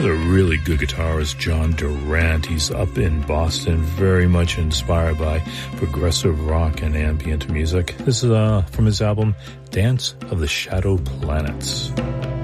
A really good guitarist, John Durant. He's up in Boston, very much inspired by progressive rock and ambient music. This is from his album Dance of the Shadow Planets.